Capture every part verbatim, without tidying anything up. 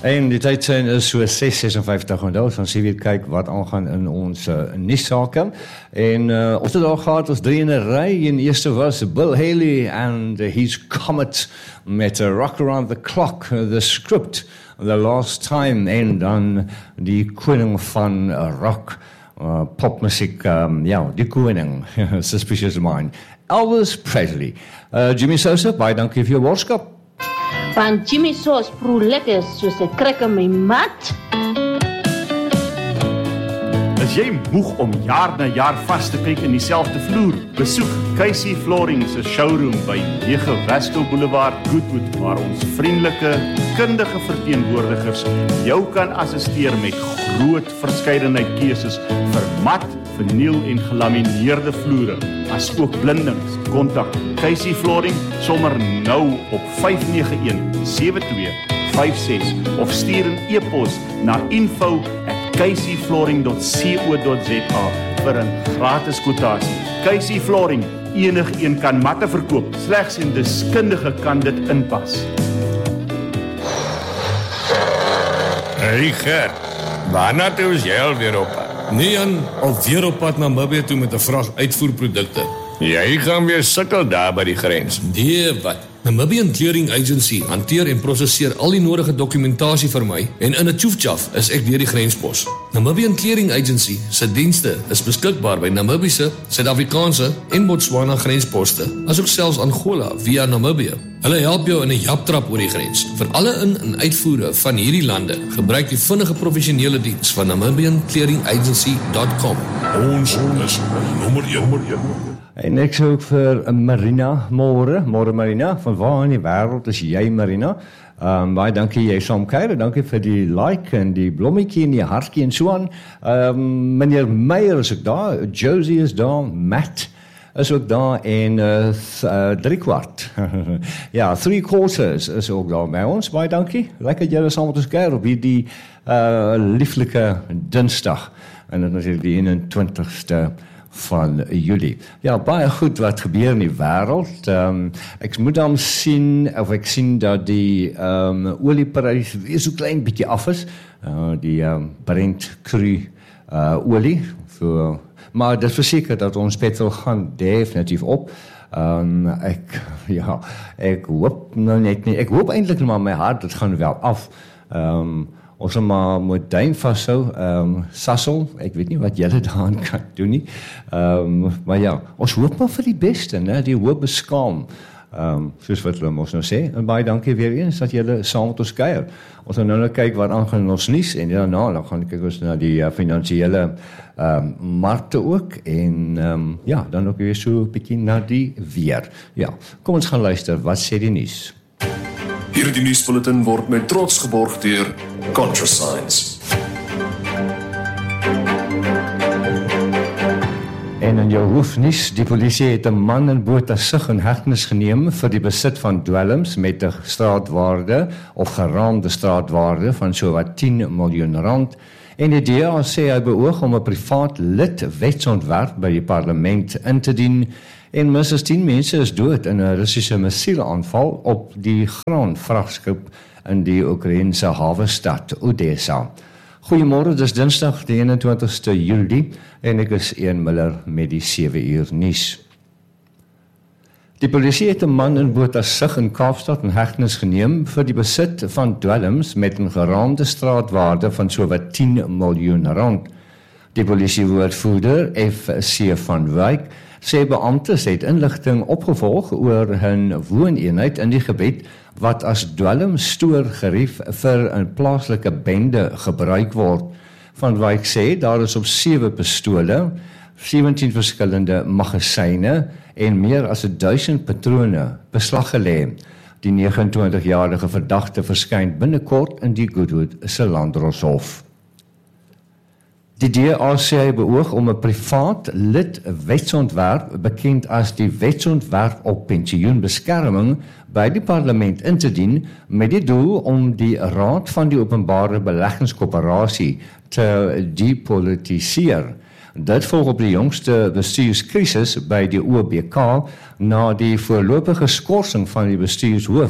En die tyd zijn is so ses sesenvyftig onthou, van sê weer kyk wat aangaan in ons uh, nuussake. En uh, ons het al gehad, ons drie in 'n ry, en eerste was Bill Haley and his Comet met uh, Rock Around the Clock, uh, the script, The Last Time, en dan die koning van uh, rock, uh, popmuziek, um, ja, die koning, Suspicious Mind, Elvis Presley. Uh, Jimmy Sosa, baie dankie vir jou woordskap. Van Jimmy Sauce proe lekker soos 'n krik in my mat. Is jy moeg om jaar na jaar vas te kyk in dieselfde vloer? Besoek Casey Flooring se showroom by nege Westel Boulevard, Goodwood, waar ons vriendelike, kundige verteenwoordigers jou kan assisteer met groot verskeidenheid keuses vir mat, verniel en gelamineerde vloere, as ook blindings. Kontak Casey Flooring sommer nou op vyf nege een sewe twee vyf ses of stuur 'n e-pos na info at casey flooring dot co dot za vir 'n gratis kwotasie. Casey Flooring, enigeen kan matte verkoop, slegs 'n deskundige kan dit inpas. Hey Gert, waarna toe is jy alweer op? Nee Jan, alweer op pad na Namibië toe met 'n vrag uitvoerprodukte. Jy gaan weer sukkel daar by die grens. Nee, wat? Namibian Clearing Agency hanteer en prosesseer al die nodige dokumentasie vir my en in 'n tjoefjaf is ek deur die grenspos. Namibian Clearing Agency se dienste is beskikbaar by Namibiese, Suid-Afrikaanse en Botswana grensposte, asook selfs Angola via Namibië. Hulle help jou in 'n japtrap oor die grens. Vir alle in- en uitvoere van hierdie lande, gebruik die vinnige professionele diens van namibian clearing agency dot com. Ons is nommer een. En ek sê ook vir Marina môre, môre Marina, van waar in die wêreld is jy Marina? Um, baie dankie jy saam kuier, dankie vir die like en die blommetjie en die hartjie en so aan. Um, meneer Meyer is ook daar, Josie is daar, Matt is ook daar en uh, uh, drie kwart. Ja, three quarters is ook daar by ons, baie dankie. Lekker julle saam met ons kuier op hierdie uh, lieflike Dinsdag. En dit is die eenentwintigste van Julie. Ja, baie goed wat gebeur in die wêreld. Um, ek moet dan sien, of ek sien dat die um, olieprys weer so klein bietjie af is. Uh, die um, Brent crude uh, olie. So, maar dit verseker dat ons petrol gaan definitief op. Um, ek, ja, ek hoop nou net nie, ek hoop eintlik maar my hart, dit gaan wel af. Um, Ons maar moet duim vashou, um, Sassel, ek weet nie wat julle daaraan kan doen nie, um, maar ja, ons hoop maar vir die beste, ne? Die hoop beskaam, um, soos wat hulle ons nou sê, en baie dankie weer eens dat julle saam met ons kuier. Ons gaan nou nou kyk wat aangaan in ons nuus, en daarna dan gaan kyk ons na die uh, finansiële um, markte ook, en um, ja, dan ook weer so 'n bietjie na die weer. Ja, kom ons gaan luister, wat sê die nuus? Hierdie nuusbulletin word met trots geborg deur ContraScience. En in jou hoofnuus, die polisie het 'n man in Bothaville in hegtenis geneem vir die besit van dwelms met 'n straatwaarde of geraamde straatwaarde van sowat tien miljoen rand. En die D A sê hy beoog om 'n privaat lid wetsontwerp by die parlement in te dien. En minstens tien mense is dood in 'n Russiese missielaanval op die graanvragskip in die Oekraïense hawestad Odessa. Goeiemôre, dis Dinsdag die eenentwintigste Julie en ek is Ian Miller met die sewe uur nuus. Die polisie het 'n man in Bothaville in Kaapstad in hegtenis geneem vir die besit van dwelms met 'n geraamde straatwaarde van sowat tien miljoen rand. Die polisiewoordvoerder F C van Wyk sê beamptes het inligting opgevolg oor 'n wooneenheid in die gebied wat as dwelmstoorgerief vir 'n plaaslike bende gebruik word. Van Wyk sê daar is op sewe pistole, sewentien verskillende magasyne en meer as duisend patrone beslag gelê. Die vyf nege jarige verdagte verskyn binnekort in die Goodwood se Landdroshof. Die D A sê hy beoog om 'n privaat lid wetsontwerp, bekend as die wetsontwerp op pensioenbeskerming, by die parlement in te dien met die doel om die raad van die openbare beleggingskoöperasie te depolitiseer. Dit volg op die jongste bestuurskrisis by die O B K na die voorlopige skorsing van die bestuurshoof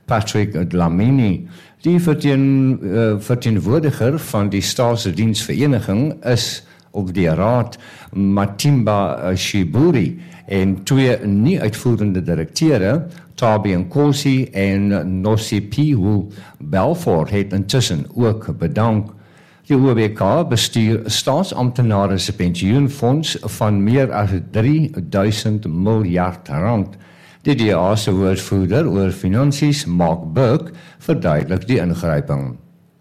Patrick Dlamini. Die verteen, uh, verteenwoordiger van die Staatsdiensvereniging is op die raad Matimba Shiburi en twee nie-uitvoerende direkteure, Tabi Nkosi en Nosipihu Belfort, het intussen ook bedank. Die O W K bestuur staatsamptenare se pensioenfonds van meer as drie duisend miljard rand. Die D A se woordvoerder oor finansies, Mark Burke, verduidelik die ingryping.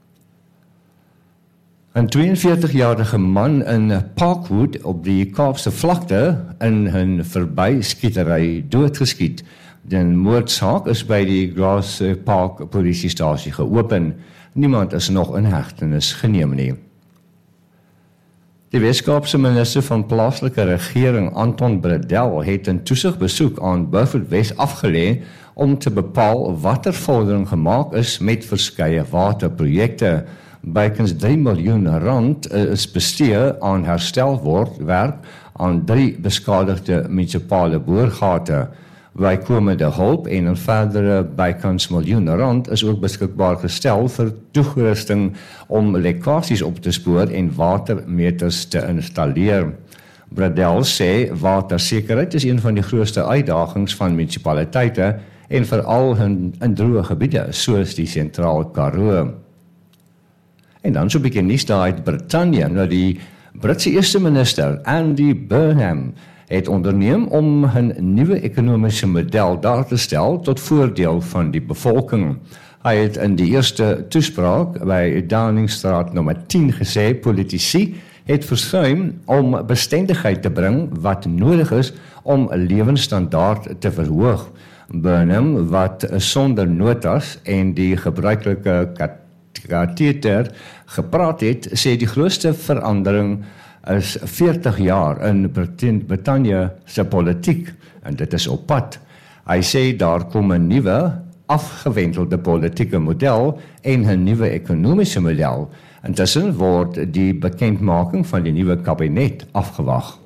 'n tweeënveertigjarige man in Parkwood op die Kaapse vlakte in 'n verbyskietery doodgeskiet. Die moordsaak is by die Grass Park polisiestasie geopen. Niemand is nog in hegtenis geneem nie. Die Weskaapse minister van plaaslike regering, Anton Bredel, het 'n toesigbesoek aan Beaufort Wes afgelê om te bepaal watter vordering gemaak is met verskeie waterprojekte. Bykans drie miljoen rand is bestee aan herstelwerk aan drie beskadigde munisipale boorgate. Bykomende hulp en 'n verdere bykans miljoen rand is ook beskikbaar gestel vir toerusting om lekkasies op te spoor en watermeters te installeer. Bradel sê watersekerheid is een van die grootste uitdagings van munisipaliteite en veral in, in droë gebiede soos die Sentraal Karoo. En dan so 'n bietjie nuus daar uit Brittanje. Nou die Britse eerste minister Andy Burnham het onderneem om 'n nuwe ekonomiese model daar te stel tot voordeel van die bevolking. Hy het in die eerste toespraak by Downingstraat nommer tien gesê politici het versuim om bestendigheid te bring wat nodig is om 'n lewensstandaard te verhoog. Burnham, wat sonder notas en die gebruikelike kateter gepraat het, sê die grootste verandering is veertig jaar in Brittanje se politiek en dit is op pad. Hy sê daar kom 'n nuwe afgewentelde politieke model en 'n nuwe ekonomiese model. Intussen word die bekendmaking van die nuwe kabinet afgewag.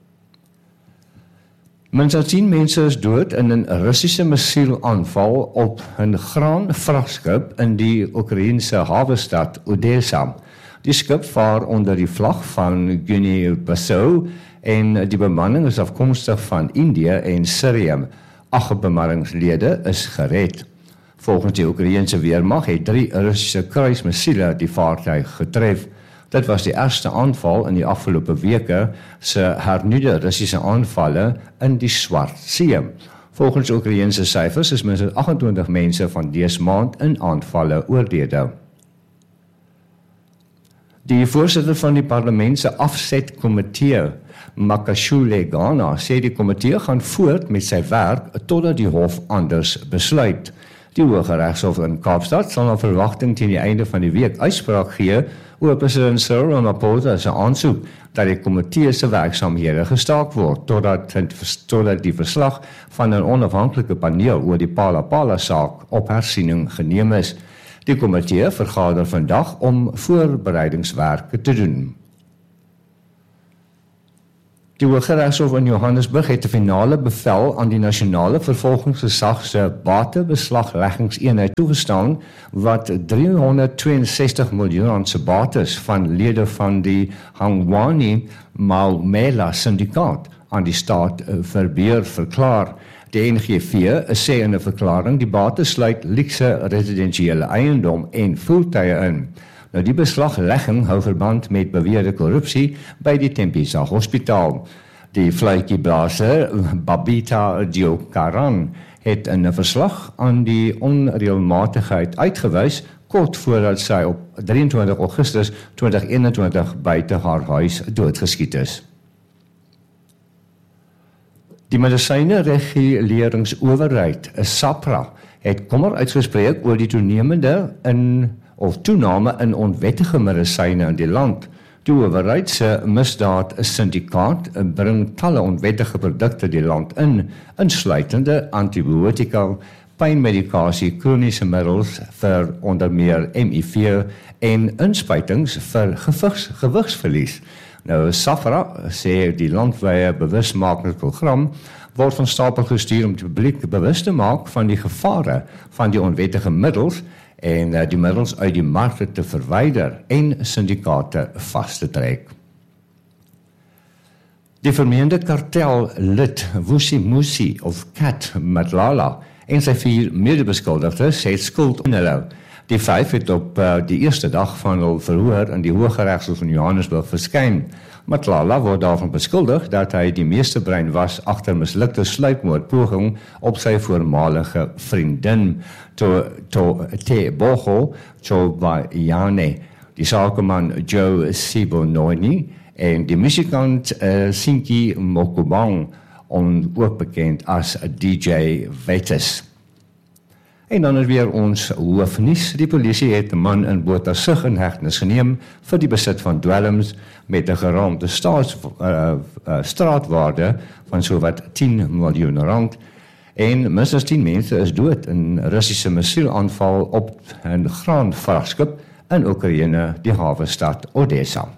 Minstens tien mense is dood in 'n Russiese missielaanval op 'n graanvragskip in die Oekraïense hawestad Odessa. Die skip vaar onder die vlag van Guinea-Bissau en die bemanning is afkomstig van Indië en Sirië. Agt bemanningslede is gered. Volgens die Oekraïense weermag het drie Russiese kruismissiele die vaartuig getref. Dit was die eerste aanval in die afgelope weke se hernuide Russiese aanvalle in die Swart See. Volgens Oekraïense syfers is minstens agt-en-twintig mense van dese maand in aanvalle oorlede. Die voorsitter van die parlement se afsetkomitee, Makashule Ghana, sê die komitee gaan voort met sy werk totdat die hof anders besluit. Die Hooggeregshof in Kaapstad sal na verwagting teen die einde van die week uitspraak gee oor president Cyril Ramaphosa se aansoek dat die komitee se werksaamhede gestaak word totdat totdat die verslag van 'n onafhanklike paneel oor die Phala-Phala saak op hersiening geneem is. Die komitee vergader vandag om voorbereidingswerk te doen. Die Hooggeregshof in Johannesburg het 'n finale bevel aan die nasionale vervolgingsgesag se batebeslagleggingseenheid toegestaan wat driehonderdtweeënsestig miljoen rand se bates van lede van die Hangwani Maumela syndikaat aan die staat verbeur verklaar. Die N G V sê in 'n verklaring die bates sluit luukse residensiële eiendom en voertuie in. Nou die beslaglegging hou verband met beweerde korrupsie by die Tembisa Hospitaal. Die fluitjieblaser Babita Diokaran het in 'n verslag aan die onreëlmatigheid uitgewys kort voordat sy op drieëntwintig Augustus tweeduisend eenentwintig buite haar huis doodgeskiet is. Die medisyne reguleringsowerheid, SAHPRA, het kommer uitgespreek oor die toenemende in of toename in onwettige medisyne in die land. Die owerheid se misdaad syndikaat bring talle onwettige produkte die land in, insluitende antibiotika, pynmedikasie, kroniese middels vir onder meer M I V en inspuitings vir gewigs, gewigsverlies. Nou, SAHPRA sê die landwyse bewusmakingsprogram word van stapel gestuur om die publiek bewus te maak van die gevare van die onwettige middels en uh, die middels uit die markte te verwyder en syndikate vas te trek. Die vermeende kartellid Vusi Musi of Kat Matlala en sy vier medebeskuldigdes het skuld in hulle. Die vyf het op uh, die eerste dag van hul verhoor in die Hooggeregshof van Johannesburg verskyn. Matlala word daarvan beskuldig dat hy die meeste brein was agter mislukte sluipmoordpoging op sy voormalige vriendin to to Tebogo Chobayane, die sakeman Joe Sibononi en die musikant uh, Sinki Mokubang, on, ook bekend as D J Vetus. En dan is weer ons hoofnuus. Die polisie het 'n man in Botha-Sig in hegtenis geneem vir die besit van dwelms met 'n geraamde staats, uh, uh, straatwaarde van sowat tien miljoen rand. En minstens tien mense is dood in 'n Russiese missielaanval op 'n graanvragskip in Oekraïne, die hawestad Odessa.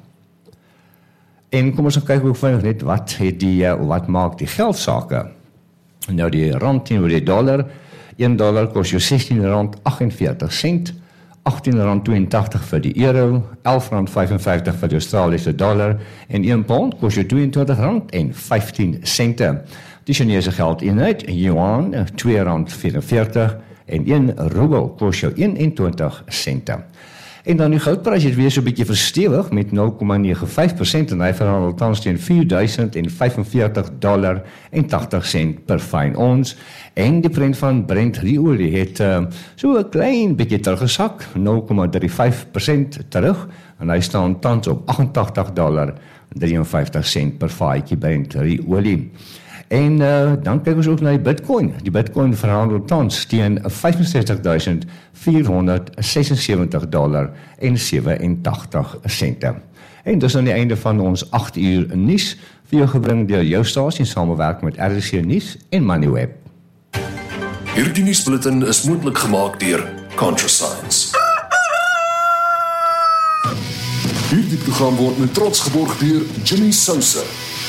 En kom ons gaan kyk ook vinnig net wat het die uh, wat maak die geldsake. Nou die rand teenoor die dollar. een dollar kos jou sestien rand agtenveertig sent, agttien rand tweeëntagtig vir die euro, elf rand vyfenvyftig vir die Australiese dollar en een pond kos jou tweeëntwintig rand en vyftien sente. Die Chinese geldeenheid, yuan, twee rand vyfenveertig en een roebel kos jou eenentwintig sente. En dan die goudprys het weer so 'n bietjie verstewig met nul komma nege vyf persent en hy verhandel tans teen vier duisend vyfenveertig dollar en tagtig sent per fyn ons. En die prent van Brent ruolie het uh, so 'n klein bietjie teruggesak, nul komma drie vyf persent terug en hy staan tans op achtentagtig dollar drieënvyftig sent per vatjie Brent ruolie. En uh, dan kyk ons ook na die Bitcoin. Die Bitcoin verhandel tans teen vyfensestig duisend vierhonderdsesensewentig dollar en sewenagtig sente. En dis aan die einde van ons agt uur nuus, vir jou gebring deur jou stasie in samewerking met R C Nuus en Moneyweb. Hierdie nuusbulletin is moontlik gemaak deur ContraScience. Hierdie program word met trots geborg deur Jimmy Sousa.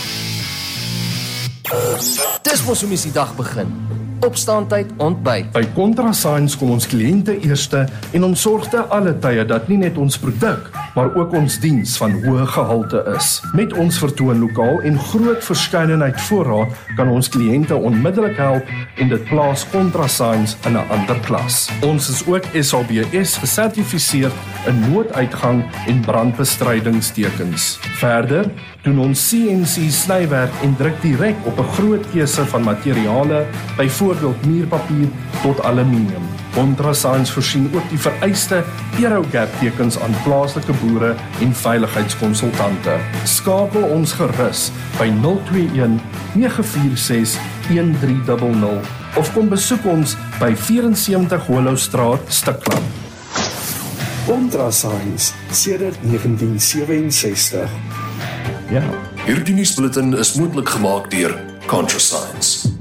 Dis mos hoe mens die dag begin. Opstaantyd, ontbyt. By ContraScience kom ons kliënte eerste en ons sorg te alle tye dat nie net ons produk, maar ook ons diens van hoë gehalte is. Met ons vertoonlokaal en groot verskeidenheid voorraad kan ons kliënte onmiddellik help en dit plaas ContraScience in 'n ander klas. Ons is ook S A B S gesertifiseer in nooduitgang en brandbestrydingstekens. Verder doen ons C N C snywerk en druk direk op 'n groot keuse van materiale, byvoorbeeld muurpapier tot aluminium. ContraScience voorsien ook die vereiste Aerogap tekens aan plaaslike boere en veiligheidskonsultante. Skakel ons gerus by nul twee een nege vier ses een drie nul nul of kom besoek ons by vyf vier Hollowstraat, Stikland. ContraScience sedert negentien sewenses. Ja. Hierdie nuusbulletin is moontlik gemaak deur ContraScience.